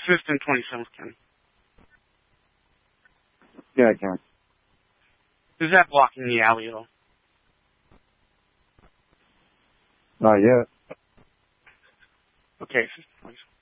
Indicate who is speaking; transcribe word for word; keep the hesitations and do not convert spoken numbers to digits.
Speaker 1: fifth and twenty-seventh, Ken.
Speaker 2: Yeah, I can.
Speaker 1: Is that blocking the alley at all?
Speaker 2: Not yet.
Speaker 1: Okay, fifth and twenty-seventh.